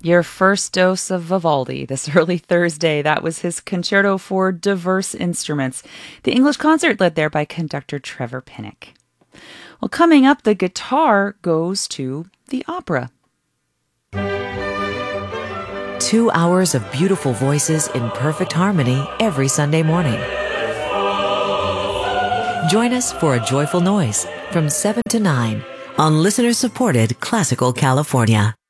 Your first dose of Vivaldi this early Thursday. That was his Concerto for Diverse Instruments. The English concert led there by conductor Trevor Pinnock. Well, coming up, the guitar goes to the opera. 2 hours of beautiful voices in perfect harmony every Sunday morning. Join us for A Joyful Noise from 7 to 9 on listener-supported Classical California.